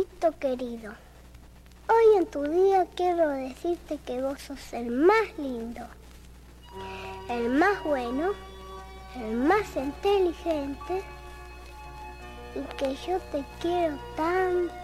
hermanito querido, hoy en tu día quiero decirte que vos sos el más lindo, el más bueno, el más inteligente y que yo te quiero tanto.